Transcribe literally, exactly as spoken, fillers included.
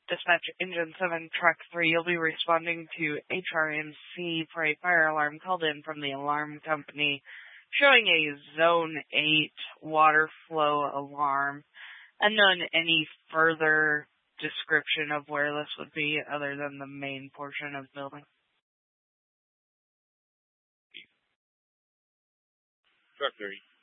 Dispatch Engine seven, Truck three, you'll be responding to H R M C for a fire alarm called in from the alarm company showing a Zone eight water flow alarm. Unknown any further description of where this would be other than the main portion of the building. Truck three.